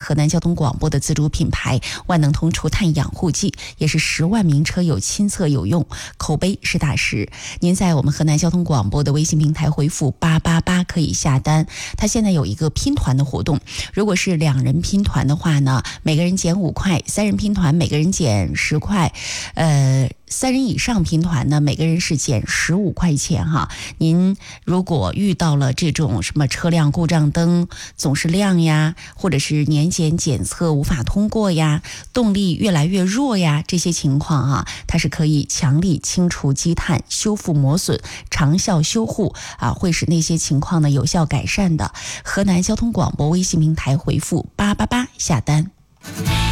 河南交通广播的自主品牌万能通除碳养护剂，也是10万名车友亲测有用，口碑实打实。您在我们河南交通广播的微信平台回复888可以下单。它现在有一个拼团的活动，如果是2人拼团的话呢，每个人减5块；3人拼团每个人减10块。3人以上拼团呢，每个人是减15块钱哈。您如果遇到了这种什么车辆故障灯总是亮呀，或者是年检检测无法通过呀，动力越来越弱呀，这些情况啊，它是可以强力清除积碳、修复磨损、长效修护啊，会使那些情况呢有效改善的。河南交通广播微信平台回复888下单。